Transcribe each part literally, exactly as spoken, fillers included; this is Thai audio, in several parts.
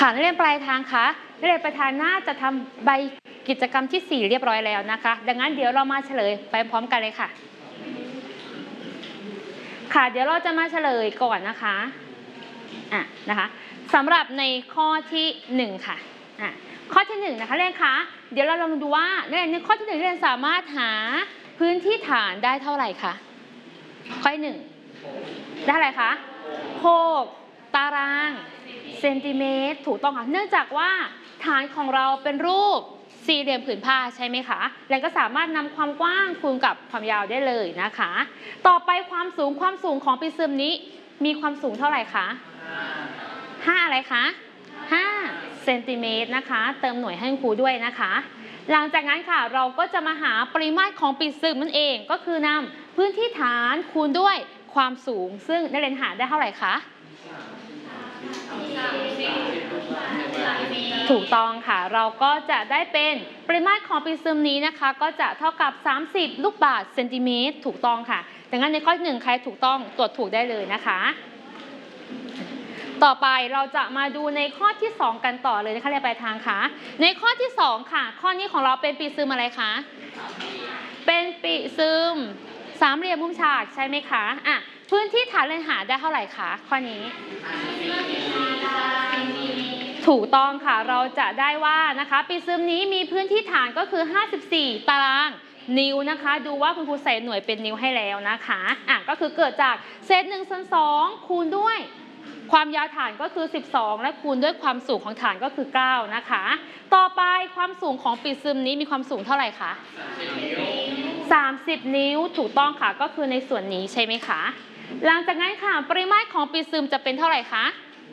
ค่ะนักเรียนปลายทางคะนักเรียนปลายทางน่าจะทำใบกิจกรรมที่สี่เรียบร้อยแล้วนะคะดังนั้นเดี๋ยวเรามาเฉลยไปพร้อมกันเลยค่ะค่ะเดี๋ยวเราจะมาเฉลยก่อนนะคะอ่ะนะคะสำหรับในข้อที่หนึ่งค่ะอ่ะข้อที่หนึ่งนะคะนักเรียนคะเดี๋ยวเราลองดูว่านักเรียนในข้อที่หนึ่งนักเรียนสามารถหาพื้นที่ฐานได้เท่าไหร่คะข้อที่หนึ่งได้อะไรคะหกตารางเซนติเมตรถูกต้องค่ะเนื่องจากว่าฐานของเราเป็นรูปสี่เหลี่ยมผืนผ้าใช่ไหมคะแล้วก็สามารถนำความกว้างคูณกับความยาวได้เลยนะคะต่อไปความสูงความสูงของปริซึมนี้มีความสูงเท่าไหร่คะห้าอะไรคะห้าเซนติเมตรนะคะเติมหน่วยให้ครูด้วยนะคะหลังจากนั้นค่ะเราก็จะมาหาปริมาตรของปริซึมนั่นเองก็คือนำพื้นที่ฐานคูณด้วยความสูงซึ่งนักเรียนหาได้เท่าไหร่คะถูกต้องค่ะเราก็จะได้เป็นปริมาตรของปริซึมนี้นะคะก็จะเท่ากับสามสิบลูกบาศก์เซนติเมตรถูกต้องค่ะดังนั้นในข้อที่หนึ่งใครถูกต้องตรวจถูกได้เลยนะคะต่อไปเราจะมาดูในข้อที่สองกันต่อเลยนะคะเรียนปลายทางค่ะในข้อที่สองค่ะข้อนี้ของเราเป็นปริซึมอะไรคะเป็นปริซึมสามเหลี่ยมมุมฉากใช่ไหมคะอ่ะพื้นที่ฐานเรียนหาได้เท่าไหร่คะข้อนี้ถูกต้องค่ะเราจะได้ว่านะคะปริซึมนี้มีพื้นที่ฐานก็คือห้าสิบสี่ตารางนิ้วนะคะดูว่าคุณครูใส่หน่วยเป็นนิ้วให้แล้วนะคะอ่ะก็คือเกิดจากเศษหนึ่งส่วนสองคูณด้วยความยาวฐานก็คือสิบสองและคูณด้วยความสูงของฐานก็คือเก้านะคะต่อไปความสูงของปริซึมนี้มีความสูงเท่าไหร่คะสามสิบนิ้วถูกต้องค่ะก็คือในส่วนนี้ใช่ไหมคะหลังจากนั้นค่ะปริมาตรของปริซึมจะเป็นเท่าไหร่คะ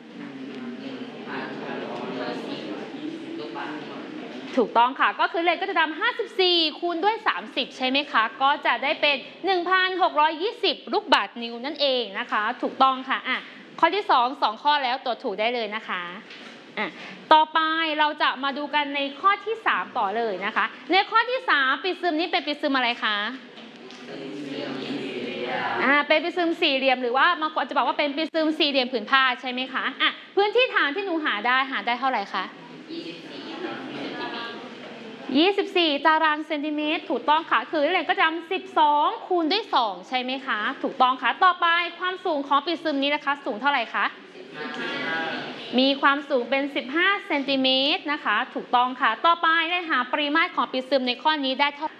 ถูกต้องค่ะก็คือเลขก็จะทำห้าสิบสี่คูณด้วยสามสิบใช่ไหมคะก็จะได้เป็น หนึ่งพันหกร้อยยี่สิบ ลูกบาศก์นิ้วนั่นเองนะคะถูกต้องค่ะอ่ะข้อที่สอง สองข้อแล้วตรวจถูกได้เลยนะคะอ่ะต่อไปเราจะมาดูกันในข้อที่สามต่อเลยนะคะในข้อที่สามปริซึมนี้เป็นปริซึมอะไรคะอ่าเป็นปริซึมสี่เหลี่ยมหรือว่าบางคนจะบอกว่าเป็นปริซึมสี่เหลี่ยมผืนผ้าใช่ไหมคะอ่ะพื้นที่ฐานที่หนูหาได้หาได้เท่าไหร่คะยี่สิบสี่ตารางเซนติเมตรถูกต้องค่ะคือนักเรียนก็จำสิบสองคูณด้วยสองใช่ไหมคะถูกต้องค่ะต่อไปความสูงของปริซึมนี้นะคะสูงเท่าไหร่คะมีความสูงเป็นสิบห้าเซนติเมตรนะคะถูกต้องค่ะต่อไปได้หาปริมาตรของปริซึมในข้อนี้ได้เท่า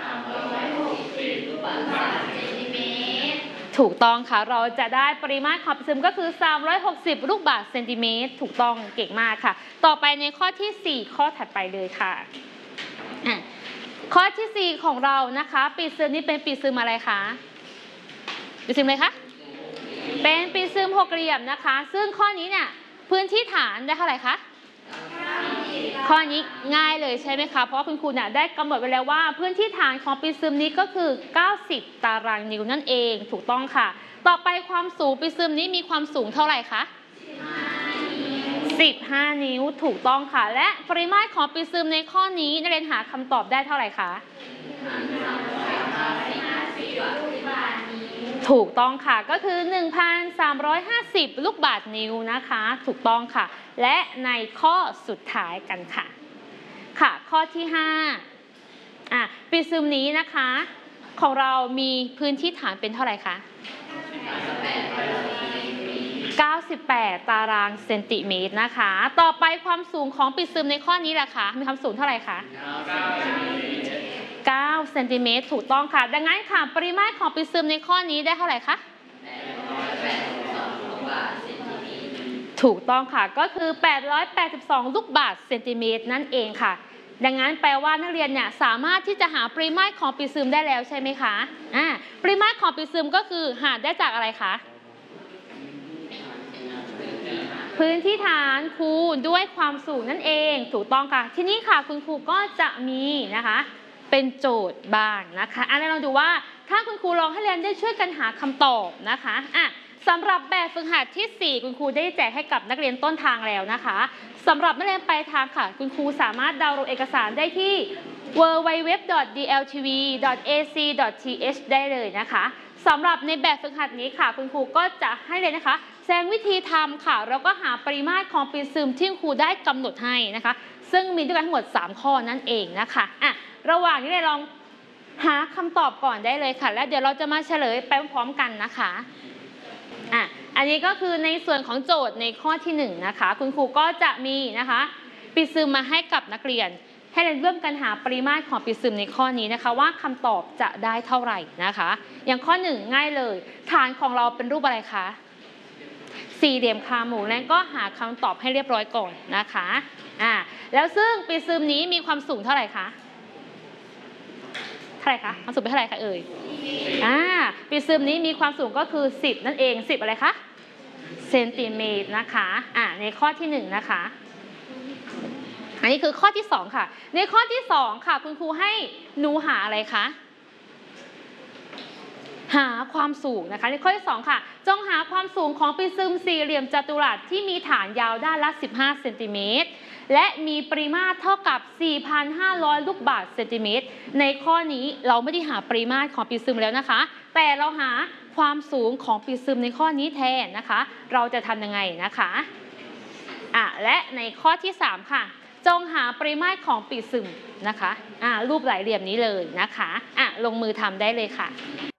ถูกต้องค่ะเราจะได้ปริมาตรของปริซึมก็คือสามร้อยหกสิบลูกบาศก์เซนติเมตรถูกต้องเก่งมากค่ะต่อไปในข้อที่สี่ข้อถัดไปเลยค่ะข้อที่สี่ของเรานะคะปริซึมนี้เป็นปริซึมอะไรคะปริซึมอะไรคะเป็นปริซึมหกเหลี่ยมนะคะซึ่งข้อนี้เนี่ยพื้นที่ฐานได้เท่าไหร่คะข้อนี้ง่ายเลยใช่ไหมคะเพราะคุณครูเนี่ยได้กำหนดไว้แล้วว่าพื้นที่ฐานของปริซึมนี้ก็คือเก้าสิบตารางนิ้วนั่นเองถูกต้องค่ะต่อไปความสูงปริซึมนี้มีความสูงเท่าไหร่คะสิบห้านิ้วถูกต้องค่ะและปริมาตรของปริซึมในข้อนี้นักเรียนหาคำตอบได้เท่าไหร่คะถูกต้องค่ะก็คือ หนึ่งพันสามร้อยห้าสิบ ลูกบาศก์นิ้วนะคะถูกต้องค่ะและในข้อสุดท้ายกันค่ะค่ะข้อที่ห้าอ่ะปริซึมนี้นะคะของเรามีพื้นที่ฐานเป็นเท่าไหร่คะเก้าสิบแปดตารางเซนติเมตรนะคะต่อไปความสูงของปริซึมในข้อนี้แหละค่ะมีความสูงเท่าไหร่คะเก้าเซนติเมตรถูกต้องค่ะดังนั้นค่ะปริมาตรของปริซึมในข้อนี้ได้เท่าไหร่คะถูกต้องค่ะก็คือแปดร้อยแปดสิบสองลูกบาศก์เซนติเมตรนั่นเองค่ะดังนั้นแปลว่านักเรียนเนี่ยสามารถที่จะหาปริมาตรของปริซึมได้แล้วใช่ไหมคะอ่าปริมาตรของปริซึมก็คือหาได้จากอะไรคะพื้นที่ฐานคูณด้วยความสูงนั่นเองถูกต้องค่ะทีนี้ค่ะคุณครูก็จะมีนะคะเป็นโจทย์บ้างนะคะอันนี้เราดูว่าถ้าคุณครูลองให้เรียนได้ช่วยกันหาคำตอบนะคะอ่ะสำหรับแบบฝึกหัดที่สี่คุณครูได้แจกให้กับนักเรียนต้นทางแล้วนะคะสำหรับนักเรียนปลายทางค่ะคุณครูสามารถดาวน์โหลดเอกสารได้ที่ ดับเบิลยู ดับเบิลยู ดับเบิลยู ดอท ดี แอล ที วี ดอท เอ ซี ดอท ที เอช ได้เลยนะคะสำหรับในแบบฝึกหัดนี้ค่ะคุณครูก็จะให้เลยนะคะแสดงวิธีทำค่ะแล้วก็หาปริมาตรของปริซึมที่ครูได้กำหนดให้นะคะซึ่งมีด้วยกันทั้งหมดสามข้อนั่นเองนะคะอ่ะระหว่างนี้เราลองหาคำตอบก่อนได้เลยค่ะแล้วเดี๋ยวเราจะมาเฉลยไปพร้อมกันนะคะอ่ะอันนี้ก็คือในส่วนของโจทย์ในข้อที่หนึ่งนะคะคุณครูก็จะมีนะคะปริซึมมาให้กับนักเรียนให้เรียนร่วมกันหาปริมาตรของปริซึมในข้อนี้นะคะว่าคำตอบจะได้เท่าไหร่นะคะอย่างข้อหนึ่งง่ายเลยฐานของเราเป็นรูปอะไรคะสี่เหลี่ยมคาหมูแล้วก็หาคำตอบให้เรียบร้อยก่อนนะคะอ่าแล้วซึ่งปริซึมนี้มีความสูงเท่าไหร่คะเท่าไหร่คะความสูงเป็นเท่าไหร่คะเอ่ยอ่าปริซึมนี้มีความสูงก็คือสิบนั่นเองสิบอะไรคะเซนติเมตรนะคะอ่าในข้อที่หนึ่งนะคะอันนี้คือข้อที่สองค่ะในข้อที่สองค่ะคุณครูให้หนูหาอะไรคะหาความสูงนะคะในข้อที่สองค่ะจงหาความสูงของปริซึมสี่เหลี่ยมจัตุรัสที่มีฐานยาวด้านละสิบห้าเซนติเมตรและมีปริมาตรเท่ากับ สี่พันห้าร้อย ลูกบาศก์เซนติเมตรในข้อนี้เราไม่ได้หาปริมาตรของปริซึมแล้วนะคะแต่เราหาความสูงของปริซึมในข้อนี้แทนนะคะเราจะทำยังไงนะคะอ่ะและในข้อที่สามค่ะจงหาปริมาตรของปริซึมนะคะอ่ะรูปหลายเหลี่ยมนี้เลยนะคะอ่ะลงมือทำได้เลยค่ะ